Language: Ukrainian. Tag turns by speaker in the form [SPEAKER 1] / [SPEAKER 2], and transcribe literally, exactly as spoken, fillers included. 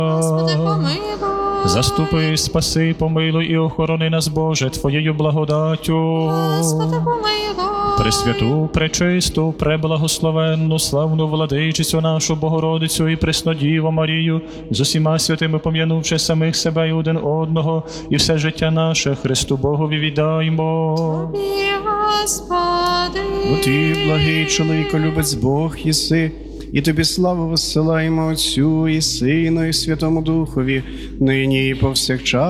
[SPEAKER 1] Господи, помилуй.
[SPEAKER 2] Заступи, спаси, помилуй і охорони нас, Боже, Твоєю благодаттю.
[SPEAKER 1] Господи, помилуй.
[SPEAKER 2] Пресвяту, пречисту, преблагословенну, славну владичицю нашу Богородицю і Преснодіву Марію, з усіма святими пом'янувши самих себе і один одного, і все життя наше Христу Богові віддаймо.
[SPEAKER 1] Тобі, Господи.
[SPEAKER 3] Бо Ти, благий чоловіко, любець Бог єси, і Тобі славу воссилаємо Отцю і Сину і Святому Духові, нині і повсякчас